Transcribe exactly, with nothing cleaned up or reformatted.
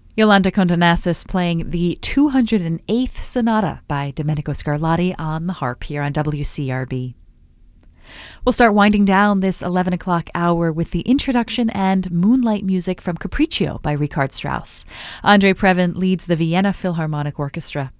Yolanda Condonasis playing the two hundred eighth Sonata by Domenico Scarlatti on the harp here on W C R B. We'll start winding down this eleven o'clock hour with the introduction and moonlight music from Capriccio by Richard Strauss. Andre Previn leads the Vienna Philharmonic Orchestra.